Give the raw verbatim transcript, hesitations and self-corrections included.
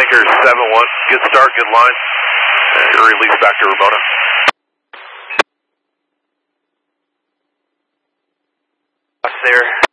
Anchor seven one, good start, good line. And release back to Ramona. There.